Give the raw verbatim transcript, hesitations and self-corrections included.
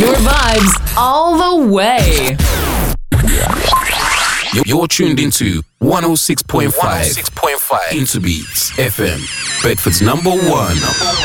Your vibes all the way. You're tuned into one oh six point five Interbeats F M, Bedford's number one.